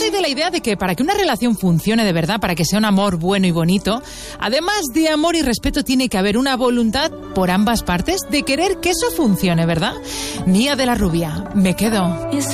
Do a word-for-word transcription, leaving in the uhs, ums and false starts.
soy de la idea de que para que una relación funcione de verdad, para que sea un amor bueno y bonito, además de amor y respeto, tiene que haber una voluntad por ambas partes de querer que eso funcione, ¿verdad? Nia de la Rubia, me quedo.